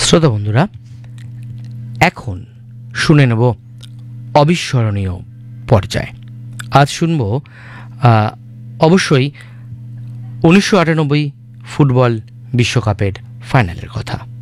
শ্রোতা বন্ধুরা, এখন শুনে নেব অবিস্মরণীয় পর্যায়। আজ শুনব অবশ্যই 1998 ফুটবল বিশ্বকাপের ফাইনালের কথা।